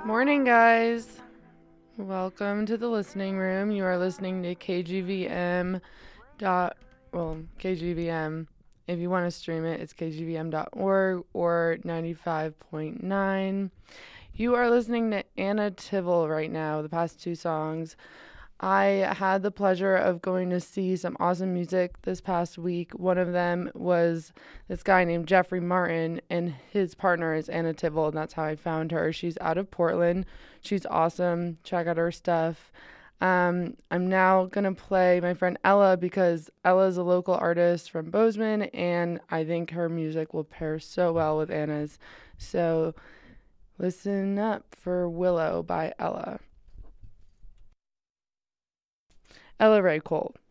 Morning, guys. Welcome to the listening room. You are listening to KGVM. If you want to stream it, it's kgvm.org or 95.9. You are listening to Anna Tivil right now, the past two songs. I had the pleasure of going to see some awesome music this past week. One of them was this guy named Jeffrey Martin, and his partner is Anna Tivil, and that's how I found her. She's out of Portland. She's awesome. Check out her stuff. I'm now going to play my friend Ella because Ella is a local artist from Bozeman, and I think her music will pair so well with Anna's. So listen up for Willow by Ella. Ella Ray Cole.